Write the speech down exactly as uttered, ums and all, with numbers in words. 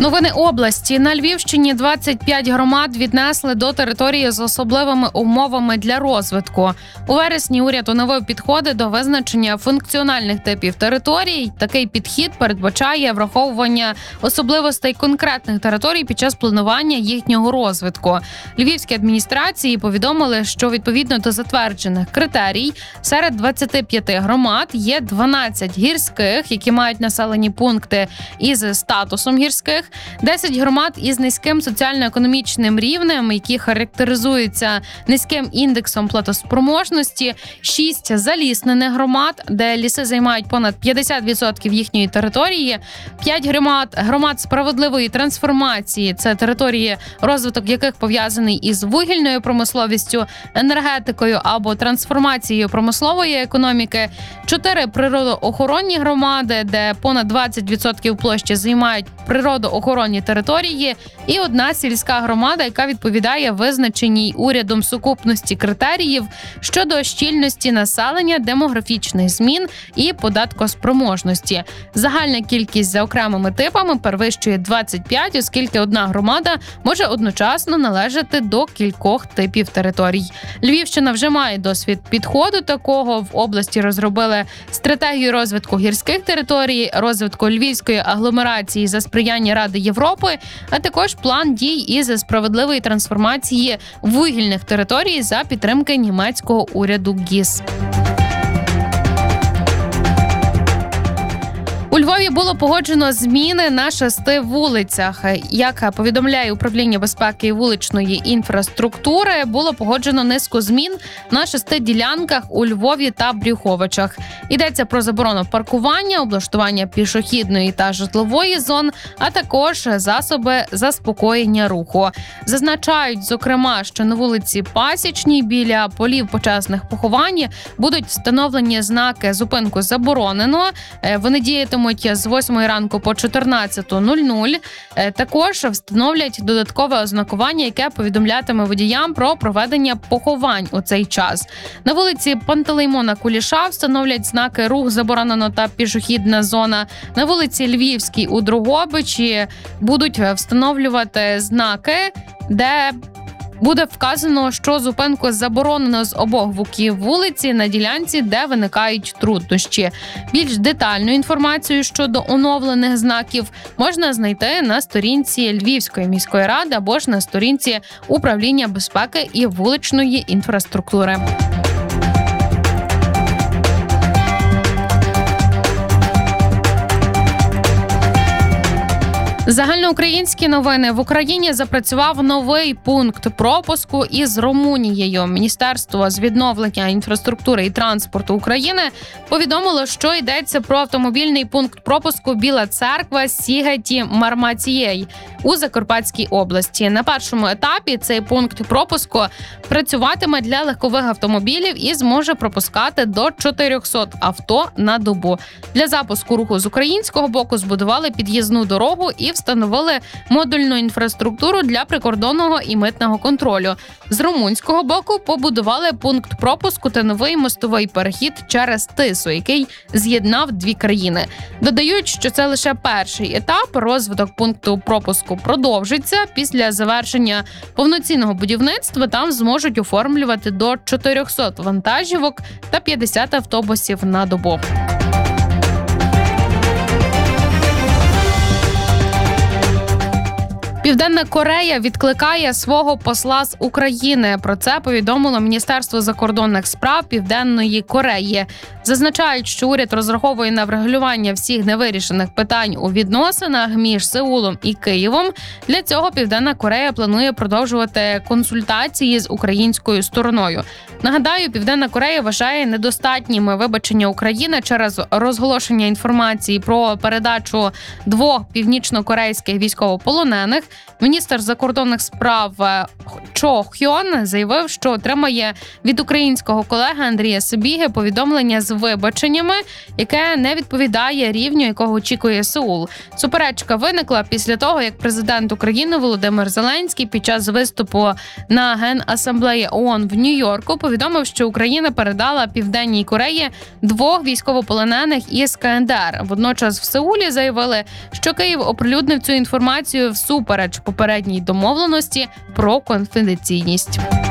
Новини області. На Львівщині двадцять п'ять громад віднесли до території з особливими умовами для розвитку. У вересні уряд оновив підходи до визначення функціональних типів територій. Такий підхід передбачає враховування особливостей конкретних територій під час планування їхнього розвитку. Львівські адміністрації повідомили, що відповідно до затверджених критерій серед двадцяти п'яти громад є дванадцять гірських, які мають населені пункти із статусом гірських, десять громад із низьким соціально-економічним рівнем, які характеризуються низьким індексом платоспроможності, шість заліснених громад, де ліси займають понад п'ятдесят відсотків їхньої території, п'ять громад, громад справедливої трансформації, це території, розвиток яких пов'язаний із вугільною промисловістю, енергетикою або трансформацією промислової економіки, чотири природоохоронні громади, де понад двадцять відсотків площі займають природоохоронні території, і одна сільська громада, яка відповідає визначеній урядом сукупності критеріїв щодо щільності населення, демографічних змін і податкоспроможності. Загальна кількість за окремими типами перевищує двадцять п'ять, оскільки одна громада може одночасно належати до кількох типів територій. Львівщина вже має досвід підходу такого. В області розробили стратегію розвитку гірських територій, розвитку Львівської агломерації за сприяння Ради Європи, а також план дій із справедливої трансформації вугільних територій за підтримки німецького уряду ГІС. У Львові було погоджено зміни на шести вулицях. Як повідомляє Управління безпеки і вуличної інфраструктури, було погоджено низку змін на шести ділянках у Львові та Брюховичах. Йдеться про заборону паркування, облаштування пішохідної та житлової зон, а також засоби заспокоєння руху. Зазначають, зокрема, що на вулиці Пасічній біля полів почесних поховань будуть встановлені знаки «Зупинку заборонено». Вони діятимуть з восьмої ранку по чотирнадцяту нуль нуль. Також встановлять додаткове ознакування, яке повідомлятиме водіям про проведення поховань у цей час. На вулиці Пантелеймона Куліша встановлять знаки «Рух заборонено» та «Пішохідна зона». На вулиці Львівській у Дрогобичі будуть встановлювати знаки, де буде вказано, що зупинку заборонено з обох боків вулиці на ділянці, де виникають труднощі. Більш детальну інформацію щодо оновлених знаків можна знайти на сторінці Львівської міської ради або ж на сторінці Управління безпеки і вуличної інфраструктури. Загальноукраїнські новини. В Україні запрацював новий пункт пропуску із Румунією. Міністерство з відновлення інфраструктури і транспорту України повідомило, що йдеться про автомобільний пункт пропуску Біла Церква Сігеті Мармацієй у Закарпатській області. На першому етапі цей пункт пропуску працюватиме для легкових автомобілів і зможе пропускати до чотирьохсот авто на добу. Для запуску руху з українського боку збудували під'їзну дорогу і встановили модульну інфраструктуру для прикордонного і митного контролю. З румунського боку побудували пункт пропуску та новий мостовий перехід через Тису, який з'єднав дві країни. Додають, що це лише перший етап. Розвиток пункту пропуску продовжиться. Після завершення повноцінного будівництва там зможуть оформлювати до чотирьохсот вантажівок та п'ятдесят автобусів на добу. Південна Корея відкликає свого посла з України. Про це повідомило Міністерство закордонних справ Південної Кореї. Зазначають, що уряд розраховує на врегулювання всіх невирішених питань у відносинах між Сеулом і Києвом. Для цього Південна Корея планує продовжувати консультації з українською стороною. Нагадаю, Південна Корея вважає недостатніми вибачення України через розголошення інформації про передачу двох північно-корейських військовополонених. Міністр закордонних справ Чо Хьон заявив, що отримає від українського колеги Андрія Сибіги повідомлення з вибаченнями, яке не відповідає рівню, якого очікує Сеул. Суперечка виникла після того, як президент України Володимир Зеленський під час виступу на Генасамблеї ООН в Нью-Йорку повідомив, що Україна передала Південній Кореї двох військовополонених із Ка Ен Де Ер. Водночас в Сеулі заявили, що Київ оприлюднив цю інформацію всупереч попередній домовленості про конфіденційність.